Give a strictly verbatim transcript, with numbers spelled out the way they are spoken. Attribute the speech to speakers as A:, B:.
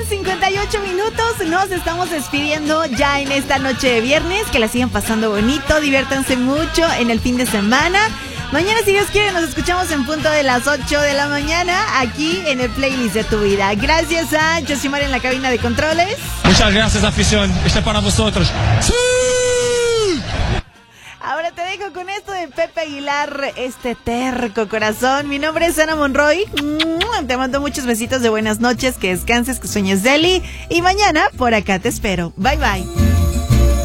A: con cincuenta y ocho minutos. Nos estamos despidiendo ya en esta noche de viernes. Que la sigan pasando bonito, diviértanse mucho en el fin de semana. Mañana, si Dios quiere, nos escuchamos en punto de las ocho de la mañana aquí en el playlist de tu vida. Gracias a Josimar en la cabina de controles.
B: Muchas gracias, afición. Este es para vosotros. ¡Sí!
A: Ahora te dejo con esto de Pepe Aguilar, este terco corazón. Mi nombre es Ana Monroy. Te mando muchos besitos de buenas noches, que descanses, que sueñes deli. Y mañana por acá te espero. Bye, bye.